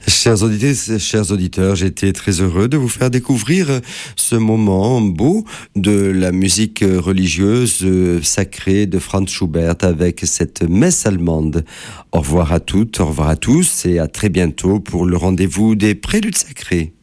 Chers auditeurs, j'ai été très heureux de vous faire découvrir ce moment beau de la musique religieuse sacrée de Franz Schubert avec cette messe allemande. Au revoir à toutes, au revoir à tous et à très bientôt pour le rendez-vous des préludes sacrés.